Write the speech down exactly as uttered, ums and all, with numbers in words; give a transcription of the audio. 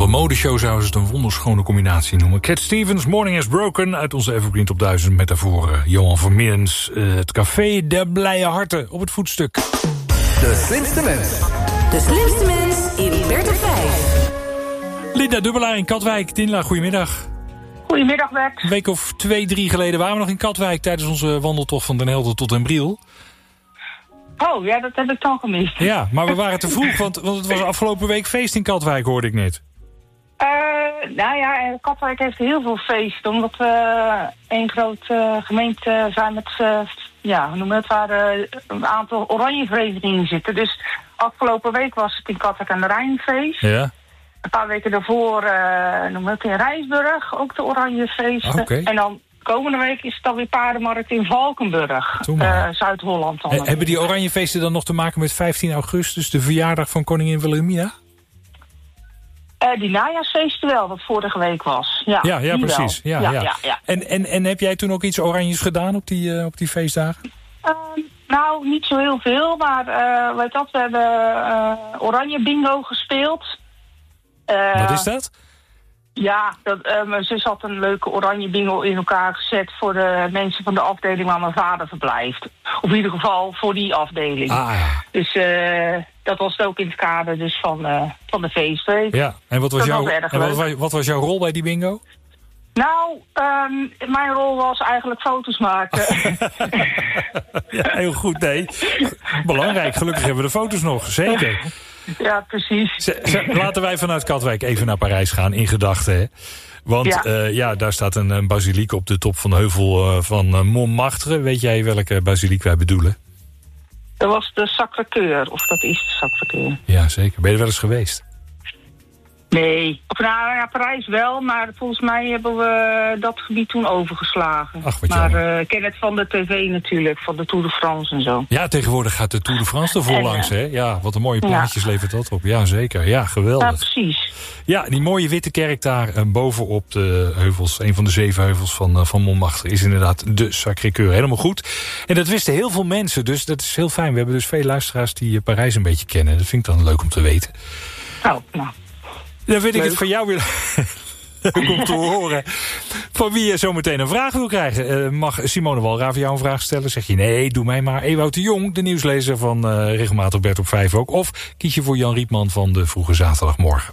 een modeshow zouden ze het een wonderschone combinatie noemen. Cat Stevens, Morning is Broken, uit onze Evergreen Top duizend... met daarvoor uh, Johan Vermeerens, uh, het café Der Blije Harten op het voetstuk. De slimste mens. De slimste mens in Bert en Vijf. Linda Dubbelaar in Katwijk. Dinla, goedemiddag. Goedemiddag, Bert. Een week of twee, drie geleden waren we nog in Katwijk... tijdens onze wandeltocht van Den Helder tot Den Briel. Oh, ja, dat heb ik dan gemist. Ja, maar we waren te vroeg, want, want het was afgelopen week feest in Katwijk, hoorde ik net. Uh, nou ja, Katwijk heeft heel veel feest, omdat we één grote uh, gemeente zijn met, uh, ja, hoe noemen we het, waar uh, een aantal oranje verenigingen zitten. Dus afgelopen week was het in Katwijk aan de Rijnfeest. Ja. Een paar weken daarvoor uh, noemen we het in Rijnsburg, ook de oranje feesten. Okay. En dan komende week is het dan weer paardenmarkt in Valkenburg, uh, Zuid-Holland. Dan He, hebben die oranjefeesten dan nog te maken met vijftien augustus, de verjaardag van koningin Wilhelmina? Uh, die najaarsfeesten wel, wat vorige week was. Ja, ja, ja precies. Ja, ja, ja. Ja, ja. En, en, en heb jij toen ook iets oranjes gedaan op die, uh, op die feestdagen? Uh, nou, niet zo heel veel, maar uh, weet dat, we hebben uh, oranje bingo gespeeld. Uh, wat is dat? Ja, dat, uh, mijn zus had een leuke oranje bingo in elkaar gezet voor de mensen van de afdeling waar mijn vader verblijft. Of in ieder geval voor die afdeling. Ah, ja. Dus uh, dat was het ook in het kader dus van, uh, van de feestweek. Ja, en wat was, dat jouw, was erg en wat, leuk. was, wat was jouw rol bij die bingo? Nou, um, mijn rol was eigenlijk foto's maken. Ja, heel goed, nee. Belangrijk, gelukkig hebben we de foto's nog, zeker. Ja, precies. Z- z- laten wij vanuit Katwijk even naar Parijs gaan, in gedachten, hè. Want ja. Uh, ja, daar staat een, een basiliek op de top van de heuvel uh, van uh, Montmartre. Weet jij welke basiliek wij bedoelen? Dat was de Sacré-Cœur, of dat is de Sacré-Cœur. Ja, zeker. Ben je er wel eens geweest? Nee, op naar, naar Parijs wel, maar volgens mij hebben we dat gebied toen overgeslagen. Ach, wat maar jammer. uh, ik ken het van de tv natuurlijk, van de Tour de France en zo. Ja, tegenwoordig gaat de Tour de France er vol langs, hè? Ja, wat een mooie plaatjes ja. levert dat op. Ja, zeker. Ja, geweldig. Ja, precies. Ja, die mooie witte kerk daar uh, bovenop de heuvels, een van de zeven heuvels van, uh, van Montmartre, is inderdaad de Sacré-Cœur. Helemaal goed. En dat wisten heel veel mensen, dus dat is heel fijn. We hebben dus veel luisteraars die uh, Parijs een beetje kennen. Dat vind ik dan leuk om te weten. Oh, nou. Dan vind ik leuk. het voor jou weer leuk om te horen. Van wie je zo meteen een vraag wil krijgen. Uh, mag Simone Walraven jou een vraag stellen? Zeg je nee, doe mij maar. Ewout de Jong, de nieuwslezer van uh, regelmatig Bert op vijf ook. Of kies je voor Jan Rietman van de Vroege Zaterdagmorgen.